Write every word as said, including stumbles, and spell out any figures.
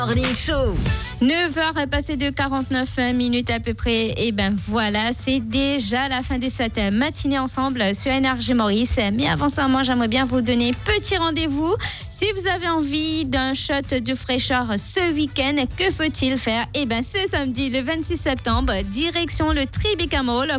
Morning Show. neuf heures passées de quarante-neuf minutes à peu près. Et ben voilà, c'est déjà la fin de cette matinée ensemble sur Énergie Maurice. Mais avant ça, moi, j'aimerais bien vous donner petit rendez-vous. Si vous avez envie d'un shot de fraîcheur ce week-end, que faut-il faire? Et ben ce samedi, le vingt-six septembre, direction le Tribeca Mall